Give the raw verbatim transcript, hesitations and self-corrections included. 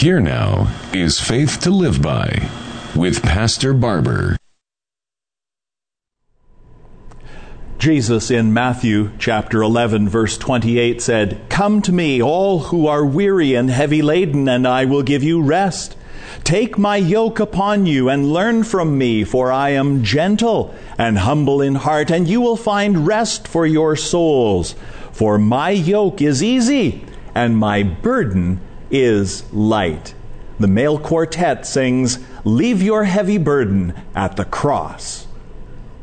Here now is Faith to Live By with Pastor Barber. Jesus in Matthew chapter eleven verse twenty-eight said, "Come to me, all who are weary and heavy laden, and I will give you rest. Take my yoke upon you and learn from me, for I am gentle and humble in heart, and you will find rest for your souls. For my yoke is easy and my burden is light." The male quartet sings, "Leave your heavy burden at the cross."